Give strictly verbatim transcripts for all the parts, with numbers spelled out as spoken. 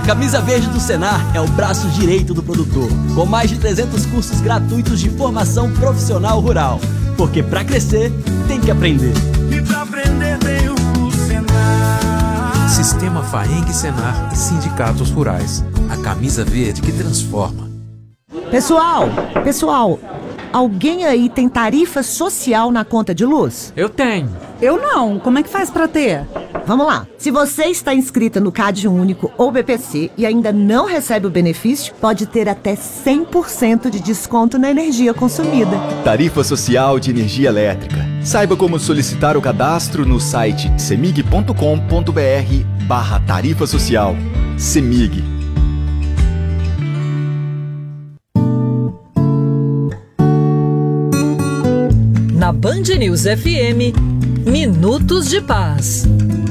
Camisa Verde do Senar é o braço direito do produtor, com mais de trezentos cursos gratuitos de formação profissional rural. Porque pra crescer, tem que aprender. E pra aprender tem o Senar. Sistema Faeng Senar e Sindicatos Rurais. A camisa verde que transforma. Pessoal, pessoal, alguém aí tem tarifa social na conta de luz? Eu tenho. Eu não. Como é que faz pra ter? Vamos lá. Se você está inscrita no Cade Único ou B P C e ainda não recebe o benefício, pode ter até cem por cento de desconto na energia consumida. Tarifa Social de Energia Elétrica. Saiba como solicitar o cadastro no site semig ponto com ponto br barra tarifa social. Semig. Na Band News F M, Minutos de Paz.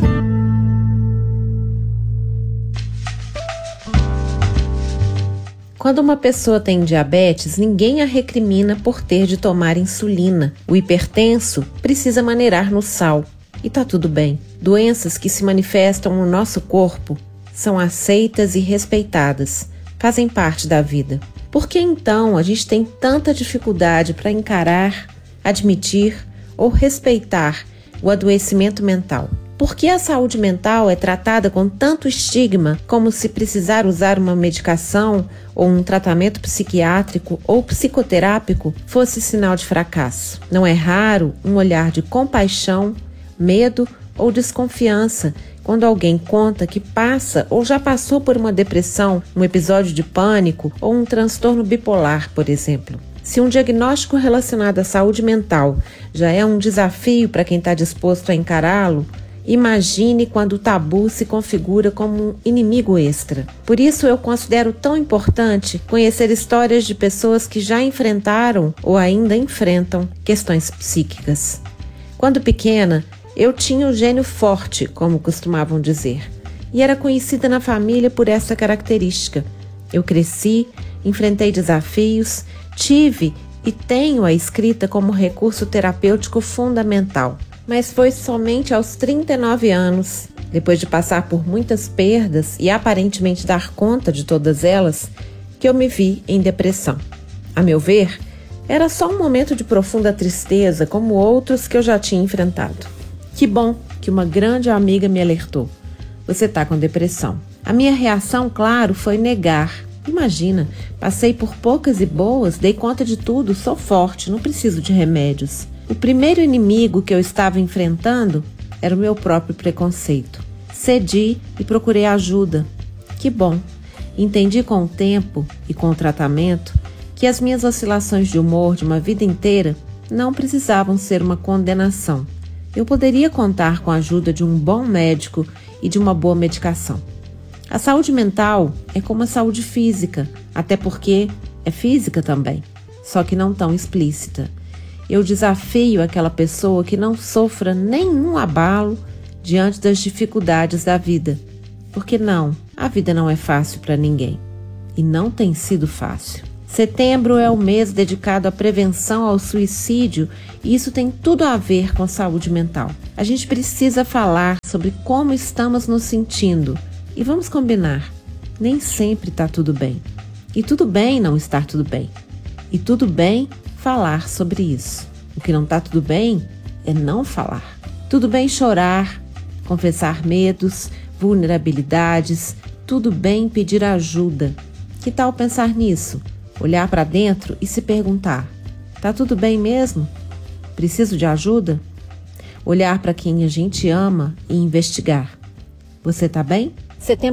Quando uma pessoa tem diabetes, ninguém a recrimina por ter de tomar insulina. O hipertenso precisa maneirar no sal. E tá tudo bem. Doenças que se manifestam no nosso corpo são aceitas e respeitadas. Fazem parte da vida. Por que então a gente tem tanta dificuldade para encarar, admitir ou respeitar o adoecimento mental? Por que a saúde mental é tratada com tanto estigma, como se precisar usar uma medicação ou um tratamento psiquiátrico ou psicoterápico fosse sinal de fracasso? Não é raro um olhar de compaixão, medo ou desconfiança quando alguém conta que passa ou já passou por uma depressão, um episódio de pânico ou um transtorno bipolar, por exemplo. Se um diagnóstico relacionado à saúde mental já é um desafio para quem está disposto a encará-lo, imagine quando o tabu se configura como um inimigo extra. Por isso eu considero tão importante conhecer histórias de pessoas que já enfrentaram ou ainda enfrentam questões psíquicas. Quando pequena, eu tinha um gênio forte, como costumavam dizer, e era conhecida na família por essa característica. Eu cresci, enfrentei desafios, tive e tenho a escrita como recurso terapêutico fundamental. Mas foi somente aos trinta e nove anos, depois de passar por muitas perdas e aparentemente dar conta de todas elas, que eu me vi em depressão. A meu ver, era só um momento de profunda tristeza, como outros que eu já tinha enfrentado. Que bom que uma grande amiga me alertou. Você está com depressão. A minha reação, claro, foi negar. Imagina, passei por poucas e boas, dei conta de tudo, sou forte, não preciso de remédios. O primeiro inimigo que eu estava enfrentando era o meu próprio preconceito. Cedi e procurei ajuda. Que bom! Entendi com o tempo e com o tratamento que as minhas oscilações de humor de uma vida inteira não precisavam ser uma condenação. Eu poderia contar com a ajuda de um bom médico e de uma boa medicação. A saúde mental é como a saúde física, até porque é física também, só que não tão explícita. Eu desafio aquela pessoa que não sofra nenhum abalo diante das dificuldades da vida. Porque não, a vida não é fácil para ninguém. E não tem sido fácil. Setembro é o mês dedicado à prevenção ao suicídio e isso tem tudo a ver com saúde mental. A gente precisa falar sobre como estamos nos sentindo. E vamos combinar, nem sempre está tudo bem. E tudo bem não estar tudo bem. E tudo bem falar sobre isso. O que não está tudo bem é não falar. Tudo bem chorar, confessar medos, vulnerabilidades, tudo bem pedir ajuda. Que tal pensar nisso? Olhar para dentro e se perguntar: tá tudo bem mesmo? Preciso de ajuda? Olhar para quem a gente ama e investigar: você tá bem? Setembro